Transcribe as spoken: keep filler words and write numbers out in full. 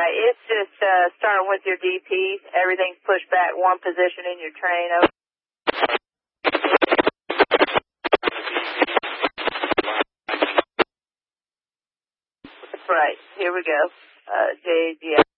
Right, it's just uh, starting with your D Ps. Everything's pushed back one position in your train. Over. Right, here we go. Uh, J, yeah.